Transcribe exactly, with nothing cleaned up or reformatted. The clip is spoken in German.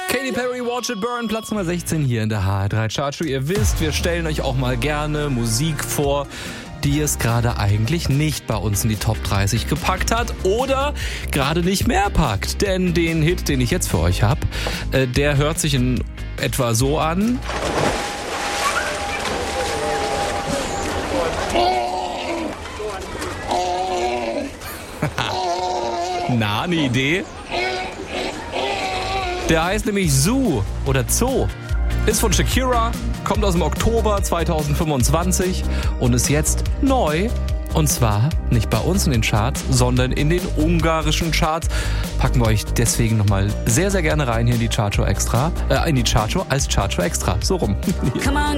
Katy Perry, Watch It Burn, Platz Nummer sechzehn hier in der H R drei Chartshow. Ihr wisst, wir stellen euch auch mal gerne Musik vor, die es gerade eigentlich nicht bei uns in die Top dreißig gepackt hat oder gerade nicht mehr packt. Denn den Hit, den ich jetzt für euch habe, äh, der hört sich in etwa so an. Na, eine Idee? Der heißt nämlich Zoo oder Zoo. Ist von Shakira, kommt aus dem Oktober zweitausendfünfundzwanzig und ist jetzt neu. Und zwar nicht bei uns in den Charts, sondern in den ungarischen Charts. Packen wir euch deswegen nochmal sehr, sehr gerne rein hier in die Chartshow Extra. Äh, in die Chartshow als Chartshow Extra. So rum. Come on,